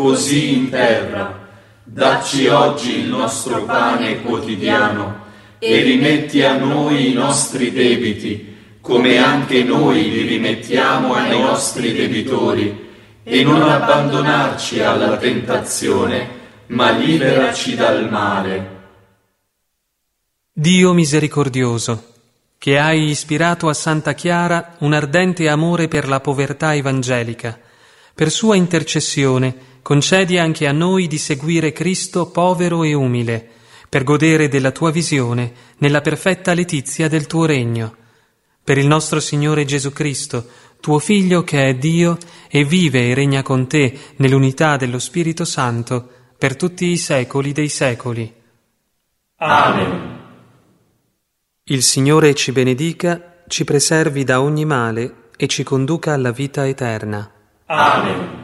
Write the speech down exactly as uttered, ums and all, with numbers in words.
così in terra. Dacci oggi il nostro pane quotidiano e rimetti a noi i nostri debiti, come anche noi li rimettiamo ai nostri debitori, e non abbandonarci alla tentazione, ma liberaci dal male. Dio misericordioso, che hai ispirato a Santa Chiara un ardente amore per la povertà evangelica, per sua intercessione concedi anche a noi di seguire Cristo povero e umile, per godere della tua visione nella perfetta letizia del tuo regno. Per il nostro Signore Gesù Cristo, tuo Figlio che è Dio e vive e regna con te nell'unità dello Spirito Santo per tutti i secoli dei secoli. Amen. Il Signore ci benedica, ci preservi da ogni male e ci conduca alla vita eterna. Amen.